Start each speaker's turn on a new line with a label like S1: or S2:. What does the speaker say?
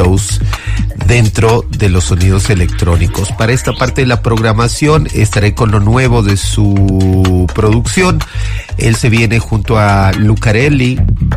S1: shows dentro de los sonidos electrónicos. Para esta parte de la programación estaré con lo nuevo de su producción. Él se viene junto a Lucarelli,